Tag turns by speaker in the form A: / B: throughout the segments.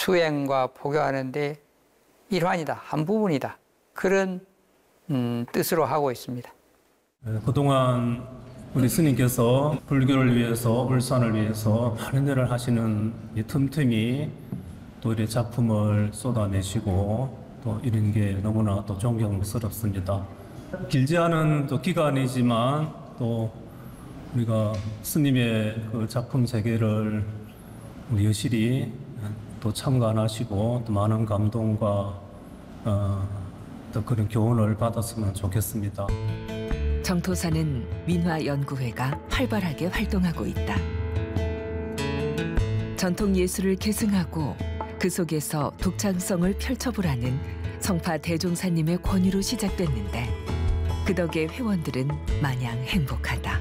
A: 수행과 포교하는데 일환이다, 한 부분이다. 그런 뜻으로 하고 있습니다.
B: 그동안 우리 스님께서 불교를 위해서, 울산을 위해서 많은 일을 하시는 이 틈틈이 또 이렇게 작품을 쏟아내시고 또 이런 게 너무나 또 존경스럽습니다. 길지 않은 또 기간이지만 또 우리가 스님의 그 작품 세계를 우리 여실히 또 참관하시고 또 많은 감동과 또 그런 교훈을 받았으면 좋겠습니다.
C: 정토사는 민화연구회가 활발하게 활동하고 있다. 전통 예술을 계승하고 그 속에서 독창성을 펼쳐보라는 성파 대종사님의 권유로 시작됐는데 그 덕에 회원들은 마냥 행복하다.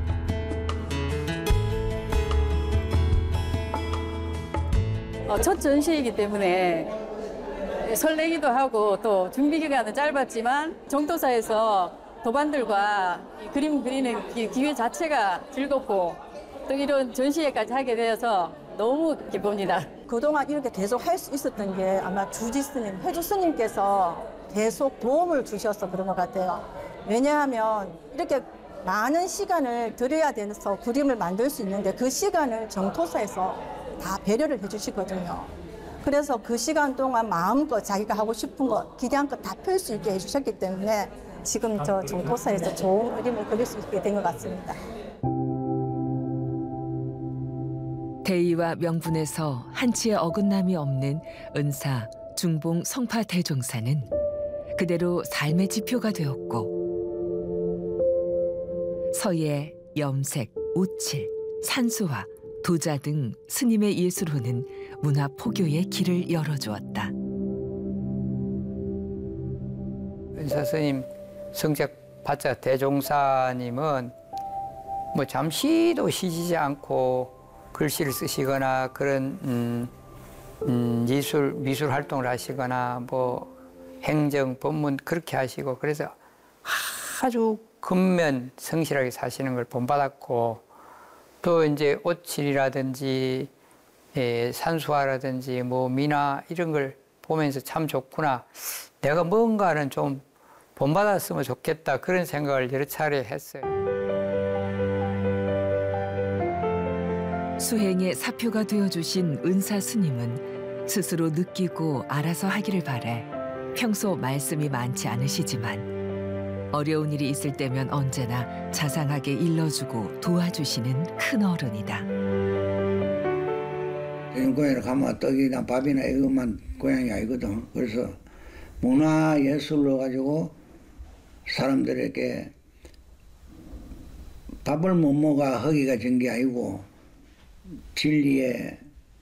D: 첫 전시이기 때문에 설레기도 하고 또 준비 기간은 짧았지만 정토사에서 도반들과 그림 그리는 기회 자체가 즐겁고 또 이런 전시회까지 하게 되어서 너무 기쁩니다.
E: 그동안 이렇게 계속 할 수 있었던 게 아마 주지 스님, 해주 스님께서 계속 도움을 주셔서 그런 것 같아요. 왜냐하면 이렇게 많은 시간을 들여야 돼서 그림을 만들 수 있는데 그 시간을 정토사에서 다 배려를 해주시거든요. 그래서 그 시간 동안 마음껏 자기가 하고 싶은 것, 기대한 것 다 펼 수 있게 해주셨기 때문에 지금 저 정토사에서 좋은 그림을 그릴 수 있게 된 것 같습니다.
C: 대의와 명분에서 한치의 어긋남이 없는 은사, 중봉, 성파 대종사는 그대로 삶의 지표가 되었고 서예, 염색, 오칠, 산수화, 도자 등 스님의 예술호는 문화 포교의 길을 열어주었다.
A: 은사 스님 성적 받자 대종사님은 뭐 잠시도 쉬지 않고 글씨를 쓰시거나 그런 미술 활동을 하시거나 뭐 행정, 법문 그렇게 하시고 그래서 아주 근면 성실하게 사시는 걸 본받았고 또 이제 오칠이라든지 산수화라든지 뭐 미나 이런 걸 보면서 참 좋구나. 내가 뭔가는 좀 본받았으면 좋겠다 그런 생각을 여러 차례 했어요.
C: 수행의 사표가 되어주신 은사 스님은 스스로 느끼고 알아서 하기를 바래 평소 말씀이 많지 않으시지만 어려운 일이 있을 때면 언제나 자상하게 일러주고 도와주시는 큰 어른이다.
F: 고향에 가면 떡이나 밥이나 이것만 고향이 아니거든. 그래서 문화예술로 가지고 사람들에게 밥을 못 먹어 허기가 진 게 아니고 진리에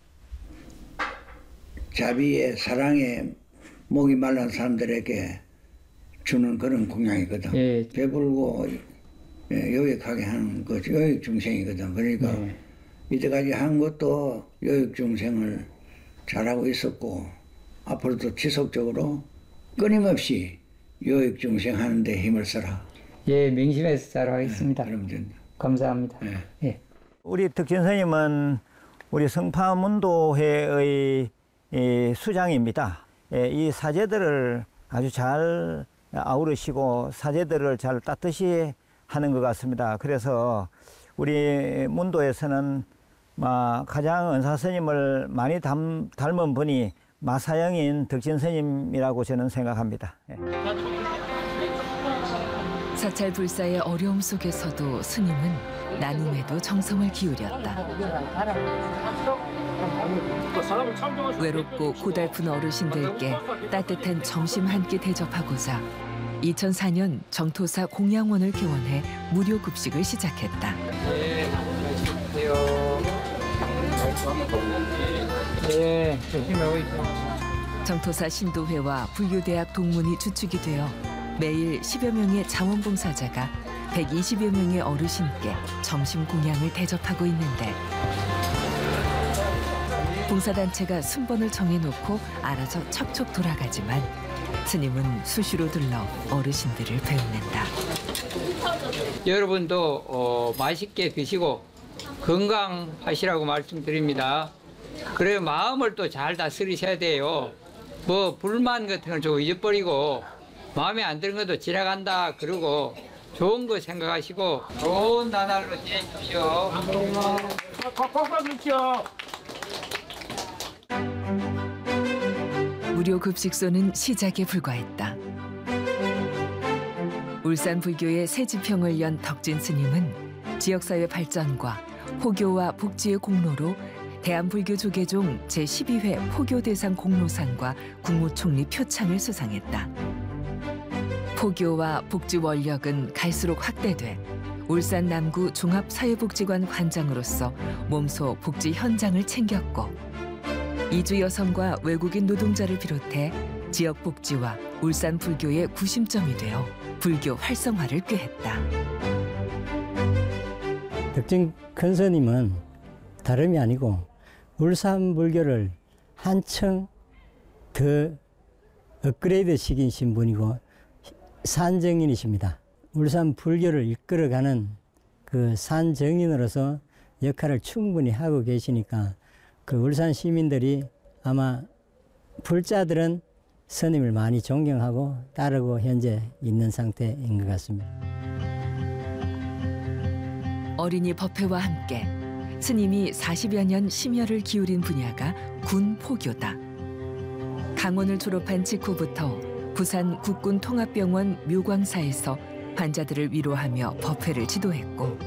F: 자비에 사랑에 목이 말란 사람들에게 주는 그런 공양이거든. 예. 배불고 요익하게 하는 거 요익 중생이거든. 그러니까 이때까지 한 것도 요익 중생을 잘하고 있었고 앞으로도 지속적으로 끊임없이 요익 중생 하는데 힘을 써라.
A: 예, 명심해서 잘하겠습니다.
F: 그럼
A: 감사합니다. 예.
G: 우리 덕진 스님은 우리 성파문도회의 수장입니다. 이 사제들을 아주 잘 아우르시고 사제들을 잘 따뜻이 하는 것 같습니다. 그래서 우리 문도에서는 가장 은사 스님을 많이 닮은 분이 마사형인 덕진 스님이라고 저는 생각합니다.
C: 사찰 불사의 어려움 속에서도 스님은 나눔에도 정성을 기울였다. 외롭고 고달픈 어르신들께 따뜻한 점심 한 끼 대접하고자 2004년 정토사 공양원을 개원해 무료 급식을 시작했다.
A: 네, 안녕하세요. 네, 열심히 하고 있습니다.
C: 정토사 신도회와 불교대학 동문이 주축이 되어 매일 10여 명의 자원봉사자가 120여 명의 어르신께 점심 공양을 대접하고 있는데 봉사단체가 순번을 정해놓고 알아서 척척 돌아가지만 스님은 수시로 들러 어르신들을 배운다.
A: 여러분도 맛있게 드시고 건강하시라고 말씀드립니다. 그래 마음을 또 잘 다스리셔야 돼요. 뭐 불만 같은 걸 좀 잊어버리고 마음에 안 드는 것도 지나간다 그러고 좋은 거 생각하시고 좋은 나날로 지내십시오.
C: 무료 급식소는 시작에 불과했다. 울산 불교의 새 지평을 연 덕진 스님은 지역사회 발전과 포교와 복지의 공로로 대한불교조계종 제12회 포교대상 공로상과 국무총리 표창을 수상했다. 포교와 복지 원력은 갈수록 확대돼 울산 남구 종합사회복지관 관장으로서 몸소 복지 현장을 챙겼고 이주 여성과 외국인 노동자를 비롯해 지역 복지와 울산 불교의 구심점이 되어 불교 활성화를 꾀했다.
H: 덕진 큰 스님은 다름이 아니고 울산 불교를 한층 더 업그레이드 시키신 분이고 산정인이십니다. 울산 불교를 이끌어가는 그 산정인으로서 역할을 충분히 하고 계시니까 그 울산 시민들이 아마 불자들은 스님을 많이 존경하고 따르고 현재 있는 상태인 것 같습니다.
C: 어린이 법회와 함께 스님이 40여 년 심혈을 기울인 분야가 군 포교다. 강원을 졸업한 직후부터 부산 국군통합병원 묘광사에서 환자들을 위로하며 법회를 지도했고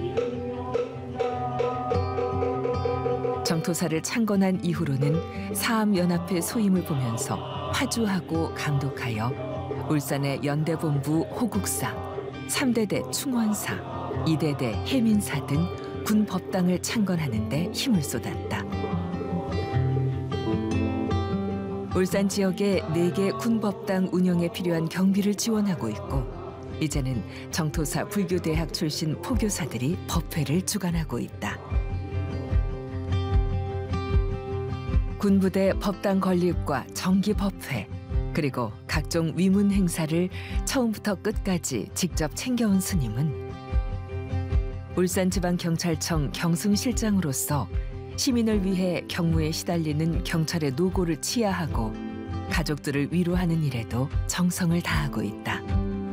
C: 정토사를 창건한 이후로는 사암연합회 소임을 보면서 화주하고 감독하여 울산의 연대본부 호국사, 3대대 충원사, 2대대 해민사 등 군법당을 창건하는 데 힘을 쏟았다. 울산 지역의 4개 군법당 운영에 필요한 경비를 지원하고 있고 이제는 정토사 불교대학 출신 포교사들이 법회를 주관하고 있다. 군부대 법당 건립과 정기 법회 그리고 각종 위문 행사를 처음부터 끝까지 직접 챙겨온 스님은 울산지방경찰청 경승실장으로서 시민을 위해 경무에 시달리는 경찰의 노고를 치하하고 가족들을 위로하는 일에도 정성을 다하고 있다.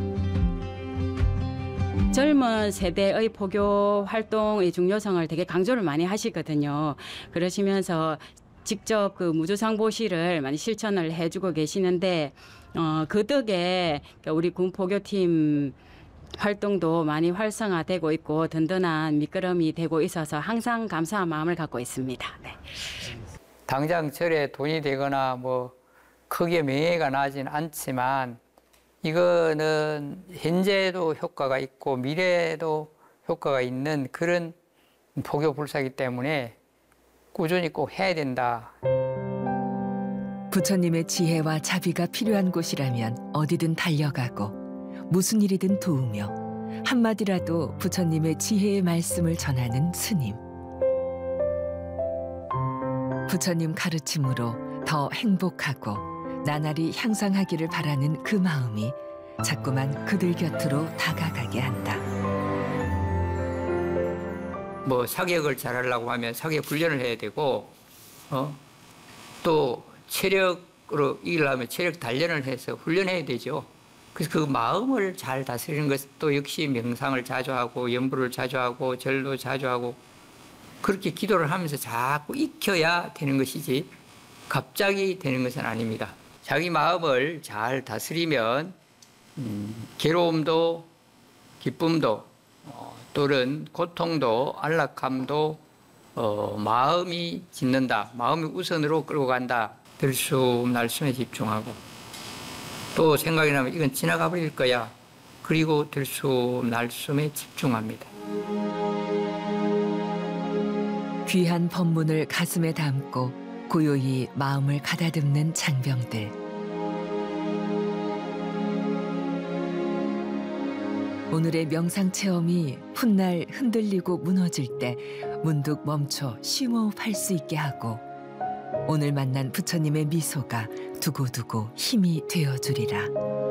I: 젊은 세대의 포교 활동의 중요성을 되게 강조를 많이 하시거든요. 그러시면서 직접 그 무주상보시를 많이 실천을 해주고 계시는데 그 덕에 우리 군 포교팀 활동도 많이 활성화되고 있고 든든한 밑거름이 되고 있어서 항상 감사한 마음을 갖고 있습니다. 네.
A: 당장 절에 돈이 되거나 뭐 크게 명예가 나진 않지만 이거는 현재도 효과가 있고 미래에도 효과가 있는 그런 포교 불사이기 때문에 꾸준히 꼭 해야 된다.
C: 부처님의 지혜와 자비가 필요한 곳이라면 어디든 달려가고 무슨 일이든 도우며 한마디라도 부처님의 지혜의 말씀을 전하는 스님. 부처님 가르침으로 더 행복하고 나날이 향상하기를 바라는 그 마음이 자꾸만 그들 곁으로 다가가게 한다.
A: 뭐 사격을 잘하려고 하면 사격 훈련을 해야 되고 또 체력으로 이기려면 체력 단련을 해서 훈련해야 되죠. 그래서 그 마음을 잘 다스리는 것도 역시 명상을 자주 하고 연부를 자주 하고 절도 자주 하고 그렇게 기도를 하면서 자꾸 익혀야 되는 것이지 갑자기 되는 것은 아닙니다. 자기 마음을 잘 다스리면 괴로움도 기쁨도 또는 고통도 안락함도 마음이 짓는다. 마음이 우선으로 끌고 간다. 들숨 날숨에 집중하고 또 생각이 나면 이건 지나가 버릴 거야. 그리고 들숨 날숨에 집중합니다.
C: 귀한 법문을 가슴에 담고 고요히 마음을 가다듬는 장병들. 오늘의 명상 체험이 훗날 흔들리고 무너질 때 문득 멈춰 심호흡할 수 있게 하고 오늘 만난 부처님의 미소가 두고두고 힘이 되어주리라.